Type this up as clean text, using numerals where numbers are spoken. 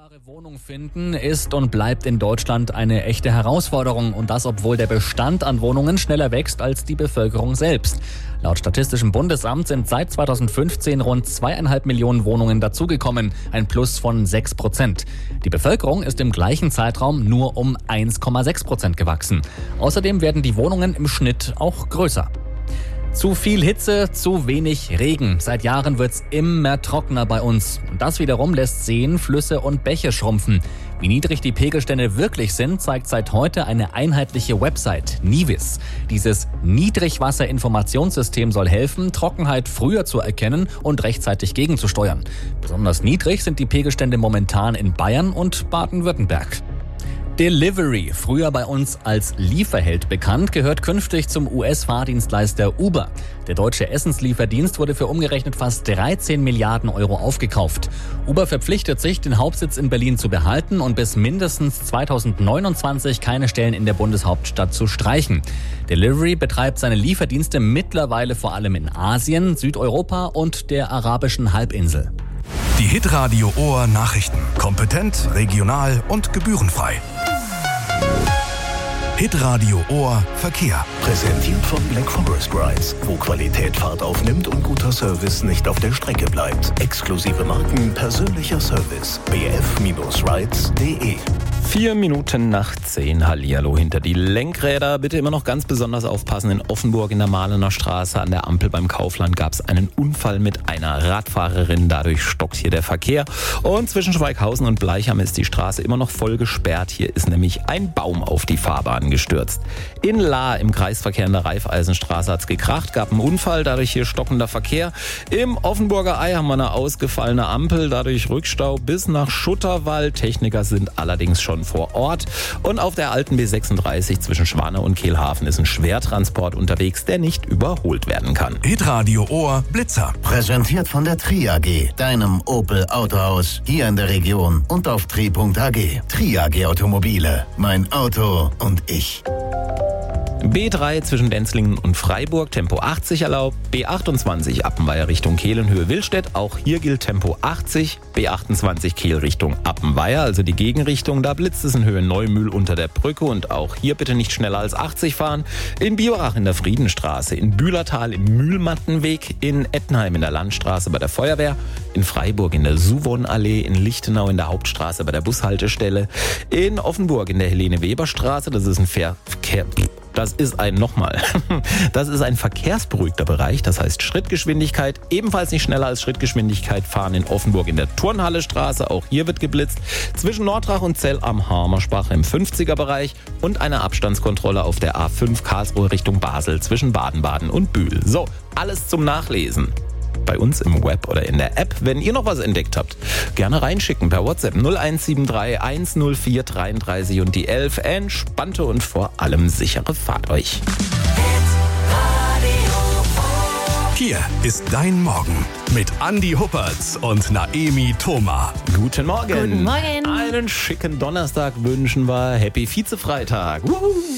bezahlbare Wohnung finden ist und bleibt in Deutschland eine echte Herausforderung. Und das, obwohl der Bestand an Wohnungen schneller wächst als die Bevölkerung selbst. Laut Statistischem Bundesamt sind seit 2015 rund 2,5 Millionen Wohnungen dazugekommen, ein Plus von 6%. Die Bevölkerung ist im gleichen Zeitraum nur um 1,6% gewachsen. Außerdem werden die Wohnungen im Schnitt auch größer. Zu viel Hitze, zu wenig Regen. Seit Jahren wird's immer trockener bei uns. Und das wiederum lässt Seen, Flüsse und Bäche schrumpfen. Wie niedrig die Pegelstände wirklich sind, zeigt seit heute eine einheitliche Website, Nivis. Dieses Niedrigwasserinformationssystem soll helfen, Trockenheit früher zu erkennen und rechtzeitig gegenzusteuern. Besonders niedrig sind die Pegelstände momentan in Bayern und Baden-Württemberg. Delivery, früher bei uns als Lieferheld bekannt, gehört künftig zum US-Fahrdienstleister Uber. Der deutsche Essenslieferdienst wurde für umgerechnet fast 13 Milliarden Euro aufgekauft. Uber verpflichtet sich, den Hauptsitz in Berlin zu behalten und bis mindestens 2029 keine Stellen in der Bundeshauptstadt zu streichen. Delivery betreibt seine Lieferdienste mittlerweile vor allem in Asien, Südeuropa und der arabischen Halbinsel. Die Hitradio Ohr Nachrichten. Kompetent, regional und gebührenfrei. Hitradio Ohr Verkehr. Präsentiert von Black Forest Rides, wo Qualität Fahrt aufnimmt und guter Service nicht auf der Strecke bleibt. Exklusive Marken, persönlicher Service. bf-rides.de 4 Minuten nach 10. Hallihallo hinter die Lenkräder. Bitte immer noch ganz besonders aufpassen. In Offenburg in der Mahlener Straße an der Ampel beim Kaufland gab es einen Unfall mit einer Radfahrerin. Dadurch stockt hier der Verkehr. Und zwischen Schweighausen und Bleicham ist die Straße immer noch voll gesperrt. Hier ist nämlich ein Baum auf die Fahrbahn gestürzt. In Lahr im Kreisverkehr in der Raiffeisenstraße hat es gekracht, gab einen Unfall, dadurch hier stockender Verkehr. Im Offenburger Ei haben wir eine ausgefallene Ampel, dadurch Rückstau bis nach Schutterwald. Techniker sind allerdings schon vor Ort. Und auf der alten B36 zwischen Schwane und Kehlhafen ist ein Schwertransport unterwegs, der nicht überholt werden kann. Hitradio Ohr Blitzer. Präsentiert von der Tri AG, deinem Opel Autohaus hier in der Region und auf tri.ag. Tri AG Automobile, mein Auto und ich. B3 zwischen Denzlingen und Freiburg, Tempo 80 erlaubt. B28 Appenweier Richtung Kehl in Höhe Willstedt, auch hier gilt Tempo 80. B28 Kehl Richtung Appenweier, also die Gegenrichtung. Da blitzt es in Höhe Neumühl unter der Brücke und auch hier bitte nicht schneller als 80 fahren. In Biberach in der Friedenstraße, in Bühlertal im Mühlmattenweg, in Ettenheim in der Landstraße bei der Feuerwehr, in Freiburg in der Suwonnallee, in Lichtenau in der Hauptstraße bei der Bushaltestelle, in Offenburg in der Helene-Weber-Straße, das ist ein verkehrsberuhigter Bereich, das heißt Schrittgeschwindigkeit, ebenfalls nicht schneller als Schrittgeschwindigkeit fahren in Offenburg in der Turnhalle-Straße, auch hier wird geblitzt, zwischen Nordrach und Zell am Harmersbach im 50er-Bereich und eine Abstandskontrolle auf der A5 Karlsruhe Richtung Basel zwischen Baden-Baden und Bühl. So, alles zum Nachlesen. Bei uns im Web oder in der App. Wenn ihr noch was entdeckt habt, gerne reinschicken per WhatsApp 0173 104 33 und die 11. Entspannte und vor allem sichere Fahrt euch. Hier ist dein Morgen mit Andi Huppertz und Naemi Thoma. Guten Morgen. Guten Morgen. Einen schicken Donnerstag wünschen wir. Happy Vize-Freitag. Wuhu.